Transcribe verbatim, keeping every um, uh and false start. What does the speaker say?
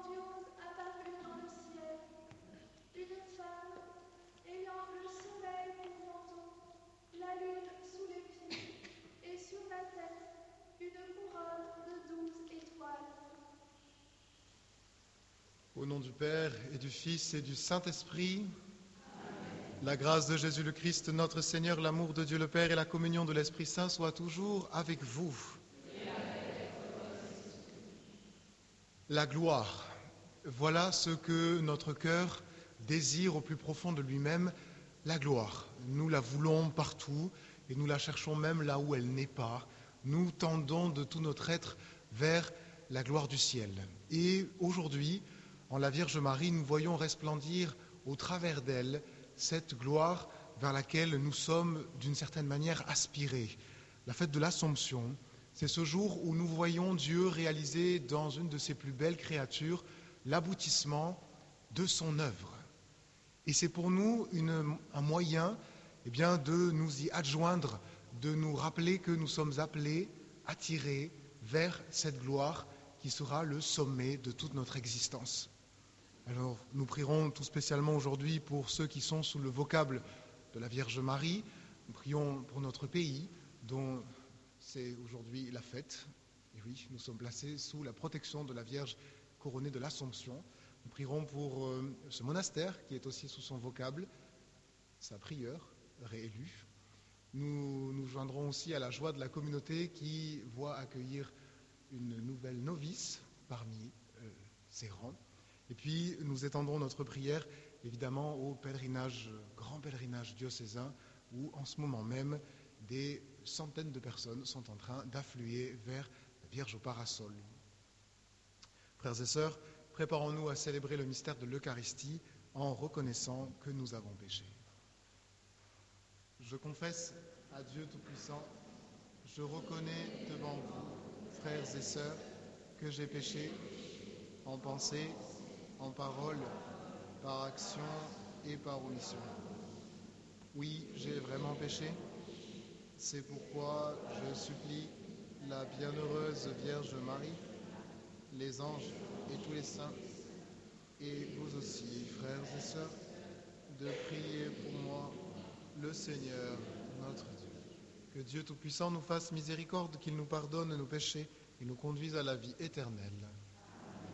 grandiose apparut dans le ciel. Une femme ayant le soleil pour manteau, la lune sous les pieds, et sur la tête une couronne de douze étoiles. Au nom du Père et du Fils et du Saint-Esprit, la grâce de Jésus le Christ, notre Seigneur, l'amour de Dieu le Père et la communion de l'Esprit Saint soient toujours avec vous. La gloire, voilà ce que notre cœur désire au plus profond de lui-même, la gloire. Nous la voulons partout et nous la cherchons même là où elle n'est pas. Nous tendons de tout notre être vers la gloire du ciel. Et aujourd'hui, en la Vierge Marie, nous voyons resplendir au travers d'elle cette gloire vers laquelle nous sommes d'une certaine manière aspirés. La fête de l'Assomption, c'est ce jour où nous voyons Dieu réaliser dans une de ses plus belles créatures l'aboutissement de son œuvre. Et c'est pour nous une, un moyen eh bien, de nous y adjoindre, de nous rappeler que nous sommes appelés, attirés vers cette gloire qui sera le sommet de toute notre existence. Alors, nous prierons tout spécialement aujourd'hui pour ceux qui sont sous le vocable de la Vierge Marie. Nous prions pour notre pays, dont c'est aujourd'hui la fête. Et oui, nous sommes placés sous la protection de la Vierge couronnée de l'Assomption. Nous prierons pour euh, ce monastère qui est aussi sous son vocable, sa prieure réélue. Nous nous joindrons aussi à la joie de la communauté qui voit accueillir une nouvelle novice parmi euh, ses rangs. Et puis, nous étendrons notre prière, évidemment, au pèlerinage, grand pèlerinage diocésain, où, en ce moment même, des centaines de personnes sont en train d'affluer vers la Vierge au parasol. Frères et sœurs, préparons-nous à célébrer le mystère de l'Eucharistie en reconnaissant que nous avons péché. Je confesse à Dieu Tout-Puissant, je reconnais devant vous, frères et sœurs, que j'ai péché en pensée, en parole, par action et par omission. Oui, j'ai vraiment péché. C'est pourquoi je supplie la bienheureuse Vierge Marie, les anges et tous les saints, et vous aussi, frères et sœurs, de prier pour moi le Seigneur, notre Dieu. Que Dieu Tout-Puissant nous fasse miséricorde, qu'il nous pardonne nos péchés et nous conduise à la vie éternelle.